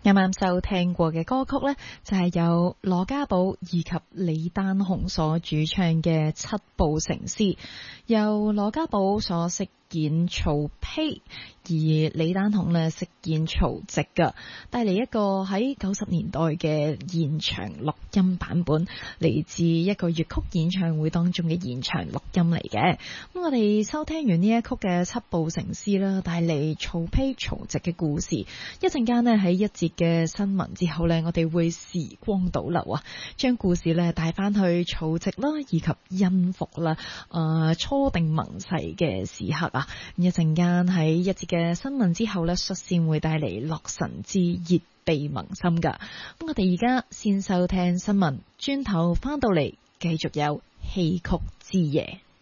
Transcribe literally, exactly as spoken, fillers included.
啱啱收聽過嘅歌曲呢，就係由羅家寶以及李丹雄所主唱嘅《七步成詩》，由羅家寶所飾演曹丕，而李丹雄呢飾演曹植噶，帶嚟一個喺九十年代嘅現場錄音版本，嚟自一個粵曲演唱會當中嘅現場錄音嚟嘅。咁我哋收聽完呢一曲嘅《七步成詩》啦，帶嚟曹丕曹植嘅故事。一陣間呢喺一節嘅新聞之後呢，我哋會時光倒流啊，將故事呢帶翻去曹植啦，以及甄宓啦，誒、呃、初定盟誓嘅時刻啊。一陣間喺一節嘅新聞之後呢，率先會帶嚟洛神之熱秘萌心噶。咁我哋而家先收聽新聞，轉頭翻到嚟繼續有戲曲之夜。